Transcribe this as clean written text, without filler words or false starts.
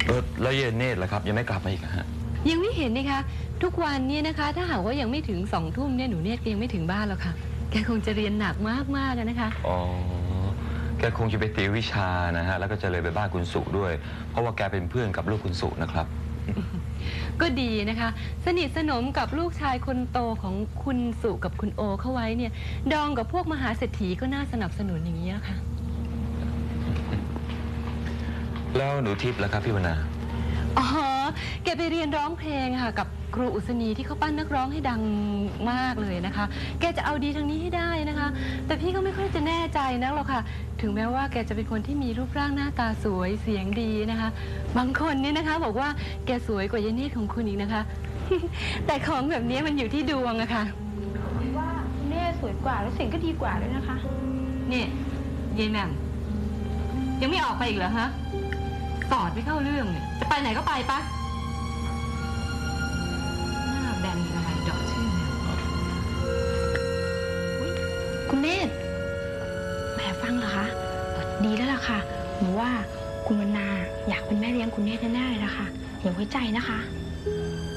แล้วเย็นเนตรล่ะครับยังไม่กลับมาอีกนะฮะยังไม่เห็นนะคะทุกวันเนี่ยนะคะถ้าหากว่ายังไม่ถึง20:00เนี่ยหนูเนตรก็ยังไม่ถึงบ้านหรอกค่ะแกคงจะเรียนหนักมากๆนะคะอ๋อแกคงจะไปติววิชานะฮะแล้วก็จะเลยไปบ้านคุณสุด้วยเพราะว่าแกเป็นเพื่อนกับลูกคุณสุนะครับก็ดีนะคะสนิทสนมกับลูกชายคนโตของคุณสุกับคุณโอเข้าไว้เนี่ยดองกับพวกมหาเศรษฐีก็น่าสนับสนุนอย่างนี้ค่ะแล้วหนูทิพย์ล่ะครับพี่วรรณาอ๋อแกไปเรียนร้องเพลงค่ะกับครูอุศนีที่เขาปั้นนักร้องให้ดังมากเลยนะคะแกจะเอาดีทางนี้ให้ได้นะคะแต่พี่ก็ไม่ค่อยจะแน่ใจนักหรอกค่ะถึงแม้ว่าแกจะเป็นคนที่มีรูปร่างหน้าตาสวยเสียงดีนะคะบางคนนี่นะคะบอกว่าแกสวยกว่ายายเนตรของคุณอีกนะคะ แต่ของแบบนี้มันอยู่ที่ดวงอะค่ะว่าเนตรสวยกว่าแล้วเสียงก็ดีกว่าด้วยนะคะนี่ยายแหม่มยังไม่ออกไปอีกเหรอฮะสอดไม่เข้าเรื่องเนี่ยจะไปไหนก็ไปปะหน้าแบนอะไรดอกชื่อเนี่ยคุณเนตรแม่ฟังเหรอคะดีแล้วล่ะค่ะหนูว่าคุณวรรณาอยากเป็นแม่เลี้ยงคุณเนตรแน่ๆเลยนะคะอย่าไว้ใจนะคะ